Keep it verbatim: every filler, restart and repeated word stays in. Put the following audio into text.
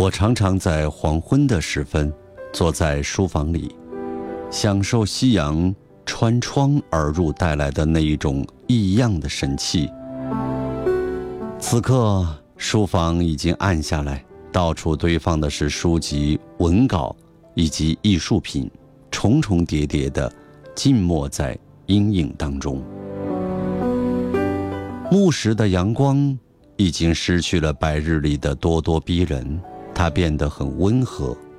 我常常在黄昏的时分，坐在书房里，享受夕阳穿窗而入带来的那一种异样的神气。此刻，书房已经暗下来，到处堆放的是书籍、文稿以及艺术品，重重叠叠地浸没在阴影当中。暮时的阳光已经失去了白日里的咄咄逼人，它变得很温和，